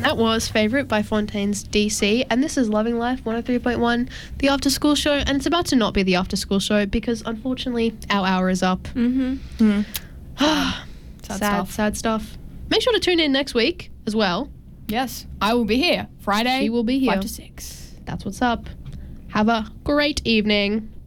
That was Favourite by Fontaine's DC, and this is Loving Life 103.1, the after school show, and it's about to not be the after school show because unfortunately our hour is up. Sad stuff. Make sure to tune in next week as well. Yes, I will be here. Friday, She will be here. 5 to 6. That's what's up. Have a great evening.